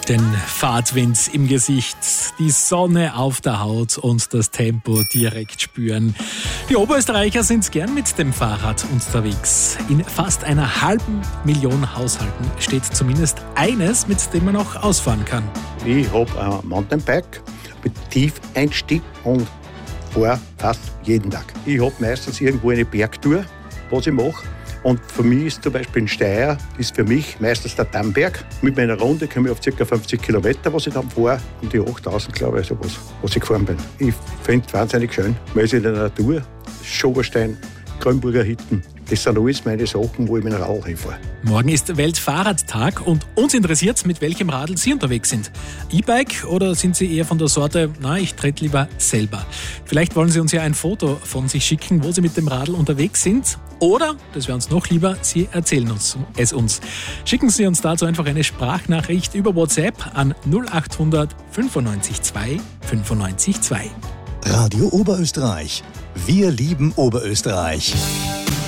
Den Fahrtwind im Gesicht, die Sonne auf der Haut und das Tempo direkt spüren. Die Oberösterreicher sind gern mit dem Fahrrad unterwegs. In fast 500.000 Haushalten steht zumindest eines, mit dem man auch ausfahren kann. Ich habe ein Mountainbike mit Tiefeinstieg und fahre fast jeden Tag. Ich habe meistens irgendwo eine Bergtour, was ich mache. Und für mich ist zum Beispiel in Steyr, ist für mich meistens der Dammberg. Mit meiner Runde komme ich auf ca. 50 Kilometer, was ich dann fahre. Um die 8000, glaube ich, sowas, was ich gefahren bin. Ich finde es wahnsinnig schön. Man ist in der Natur, Schoberstein, Grönburger Hütten. Das sind alles meine Sachen, wo ich mit dem Radl hinfahre. Morgen ist Weltfahrradtag und uns interessiert, mit welchem Radl Sie unterwegs sind. E-Bike oder sind Sie eher von der Sorte, ich trete lieber selber? Vielleicht wollen Sie uns ja ein Foto von sich schicken, wo Sie mit dem Radl unterwegs sind. Oder, das wäre uns noch lieber, Sie erzählen es uns. Schicken Sie uns dazu einfach eine Sprachnachricht über WhatsApp an 0800 95 2 95 2. Radio Oberösterreich. Wir lieben Oberösterreich.